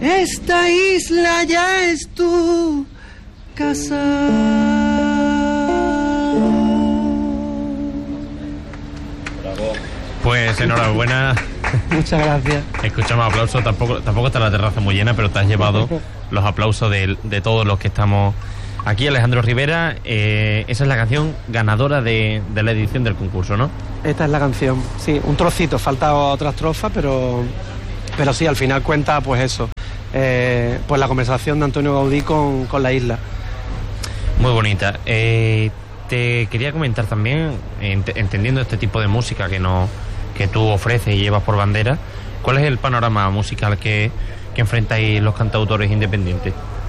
esta isla ya es tu casa. Pues enhorabuena. Muchas gracias. Escuchamos aplausos, tampoco está la terraza muy llena, pero te has llevado los aplausos de todos los que estamos aquí. Alejandro Rivera, esa es la canción ganadora de la edición del concurso, ¿no? Esta es la canción, sí, un trocito, falta otra estrofa, pero sí, al final cuenta pues eso, pues la conversación de Antonio Gaudí con la isla. Muy bonita. Te quería comentar también, entendiendo este tipo de música que tú ofreces y llevas por bandera, ¿cuál es el panorama musical que enfrentáis los cantautores independientes?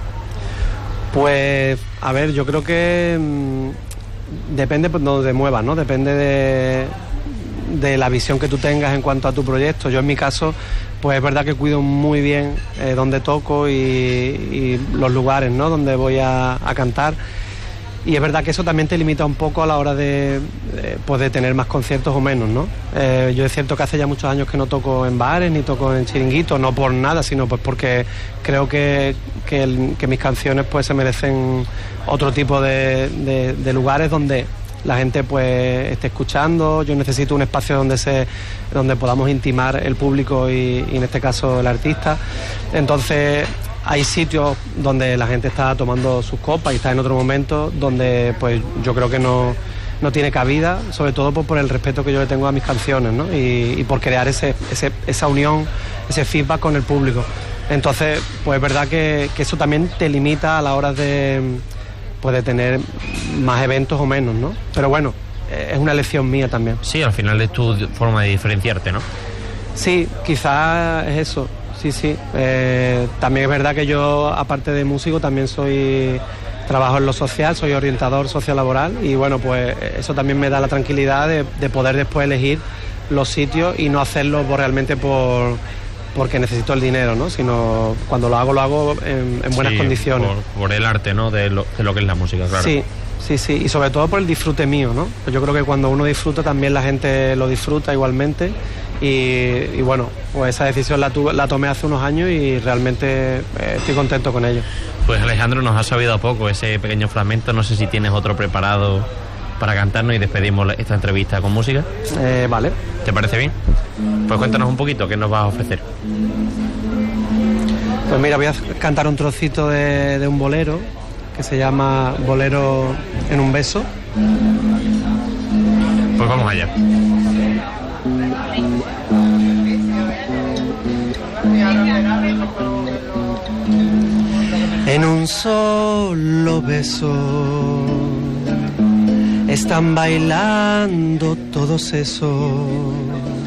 Pues, a ver, yo creo que depende de donde te muevas, ¿no? Depende de la visión que tú tengas en cuanto a tu proyecto. Yo en mi caso, pues es verdad que cuido muy bien donde toco y los lugares, ¿no? Donde voy a cantar. Y es verdad que eso también te limita un poco a la hora de tener más conciertos o menos, ¿no? Yo es cierto que hace ya muchos años que no toco en bares ni toco en chiringuitos, no por nada, sino pues porque creo que mis canciones pues se merecen otro tipo de lugares donde la gente pues esté escuchando. Yo necesito un espacio donde podamos intimar el público y en este caso el artista. Entonces hay sitios donde la gente está tomando sus copas y está en otro momento donde pues yo creo que no tiene cabida, sobre todo por el respeto que yo le tengo a mis canciones, ¿no? Y por crear esa unión, ese feedback con el público. Entonces, pues es verdad que eso también te limita a la hora de tener más eventos o menos, ¿no? Pero bueno, es una elección mía también. Sí, al final es tu forma de diferenciarte, ¿no? Sí, quizás es eso. Sí. También es verdad que yo, aparte de músico, también trabajo en lo social, soy orientador sociolaboral y bueno, pues eso también me da la tranquilidad de poder después elegir los sitios y no hacerlo realmente porque necesito el dinero, ¿no? Sino cuando lo hago en buenas condiciones. Por el arte, ¿no? De lo que es la música, claro. Sí, y sobre todo por el disfrute mío, ¿no? Yo creo que cuando uno disfruta también la gente lo disfruta igualmente y bueno, pues esa decisión la tomé hace unos años y realmente estoy contento con ello. Pues Alejandro, nos ha sabido a poco ese pequeño fragmento, no sé si tienes otro preparado para cantarnos y despedimos esta entrevista con música. Vale. ¿Te parece bien? Pues cuéntanos un poquito, ¿qué nos vas a ofrecer? Pues mira, voy a cantar un trocito de un bolero que se llama Bolero en un beso. Pues vamos allá. En un solo beso están bailando todos esos